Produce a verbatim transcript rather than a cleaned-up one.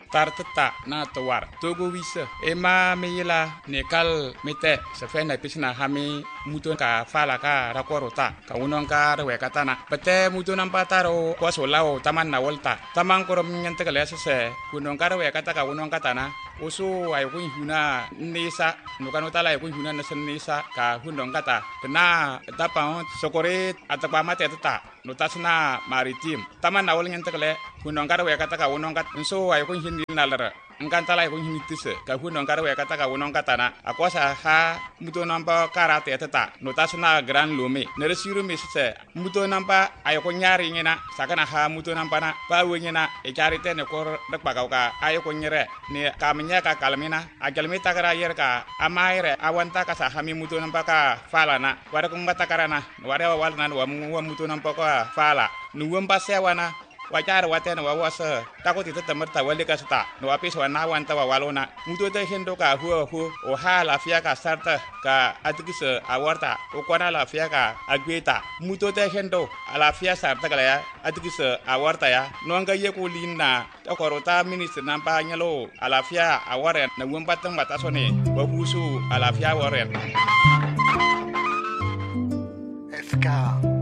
tartata na tawar togo wisa ema meyila nekal mete se fe na pisna hami muto ka fala ka rakorota ka unon ka rewe katana pete muto nampataro ko solao taman na volta taman korom nyante kale se unon ka rewe kata ka unon katana usu ay kun huna nisa nukano tala ay kun huna nasen nisa ka hunon kata kena tapa sokore atapa mate tata notasna maritim taman na wol nyante kale hunon ka rewe kata ka unon kat so ay kun hin nalara engkantala ay kun hin tise ka hunon ka rewe kata ka unon katana akosa ha muto nampa karate tata notasna gran lome neresiru mesise muto nampa ay kun nyari ngena sakana ha muto nampa na ba wenyena e karite ne kor dak bagauka ay kun nyere ne kamnya ka kalmina agelmi takara yer ka amaire awanta ka sa hami muto nampa ka fala na wara kun batakarana wara walna wa mu muto nampa ka fala nuwam pasewana wajar watena wawasa takoti tetemar tawali kasta no apis wana wanta walona muto te hendo ka hu hu o hala fia ka sarta ka atikise awarta o kwana la fia ka agweta muto te hendo ala fia sarta kala ya atikise awarta ya no anga ye ko linna to korota minister nampa nyalo ala fia aware na wumpa tang batasone wa husu ala fia aware F K